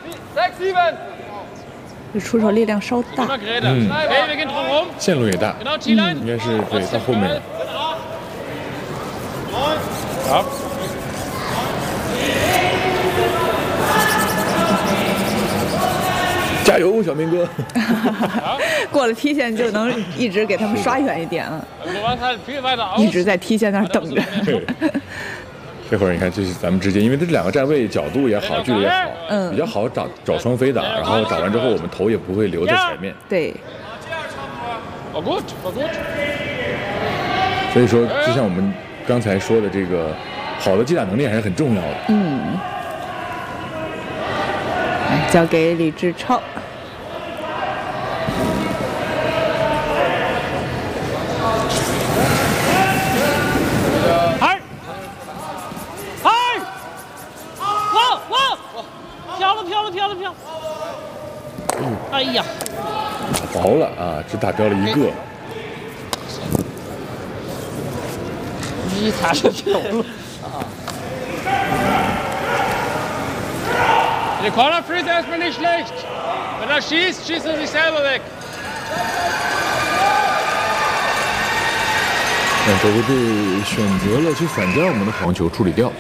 这出手力量稍大。 线路也大，应该是对到后面了。 好。 加油，小明哥！ 过了踢线就能一直给他们刷远一点了，一直在踢线那儿等着。 这会儿你看，就是咱们之间，因为这两个站位角度也好，距离也好，比较好找双飞打，然后找完之后，我们头也不会留在前面。 对。 所以说，就像我们刚才说的，这个好的击打能力还是很重要的。 交给李志超。 漂！哎呀， 打薄了啊，只打标了一个。 一打就走了啊。 Der Corner Freeze erstmal nicht schlecht. Wenn er schießt, schießt er sich selber weg. 让德国队选择了去反将我们的黄球处理掉。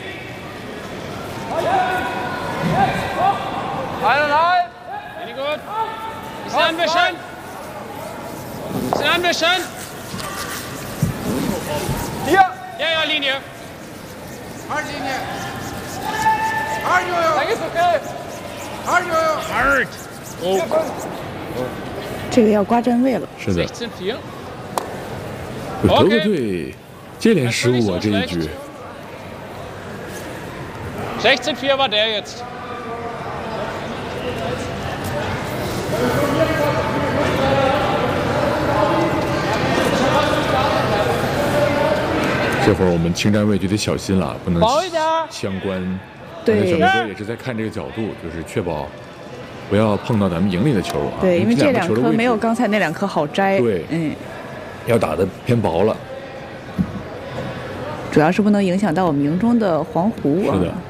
Eineinhalb. Really gut. Bisschen anwischen. Bisschen anwischen. Hier. Ja, Linie. Hard Linie. Hard, Jojo. Dann ist okay. Hard, Jojo. Hard. Oh. 这个要刮站位了。 是的。 16-4. 德国队接连失误啊，这一局。 16-4 war der jetzt. 这会儿我们清站位就得小心了，不能相关。 对， 小明哥也是在看这个角度，就是确保不要碰到咱们营里的球啊。 对，因为这两颗没有刚才那两颗好摘。 对，要打得偏薄了。 主要是不能影响到我们营中的黄胡啊。 是的。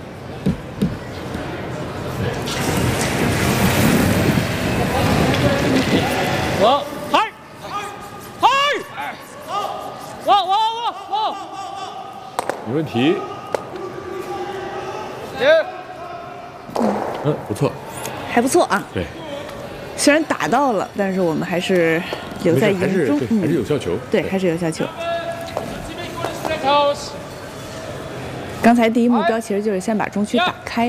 没问题。不错， 还不错啊。 对， 虽然打到了，但是我们还是留在营中， 还是有效球。 对，还是有效球。刚才第一目标其实就是先把中区打开。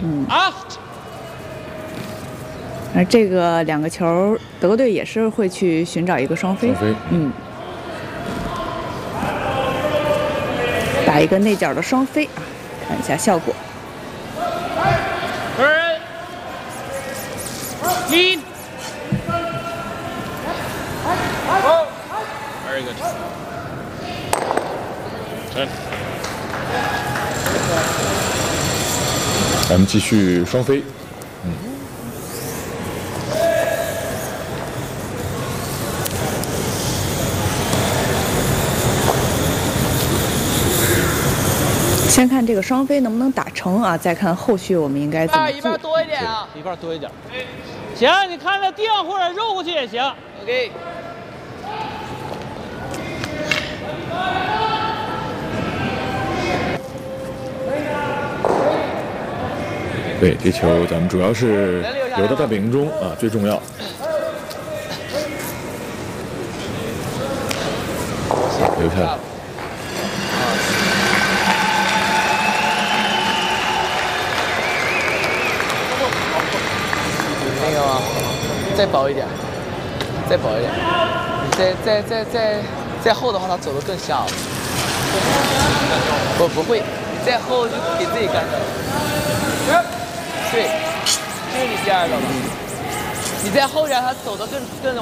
而这个两个球，德国队也是会去寻找一个双飞。打一个内角的双飞啊，看一下效果。 Very good. Turn. 咱们继续双飞。 先看这个双飞能不能打成啊，再看后续我们应该怎么做。 一半多一点啊，一半多一点。行，你看着定或者肉过去也行。OK。 对，这球咱们主要是留到大本营中啊，最重要。留下来。 那个吗？再薄一点，再薄一点。你再厚的话，它走得更下了。不会，你再厚就给自己干着了。对，这是你第二个吧？你再厚点，它走得更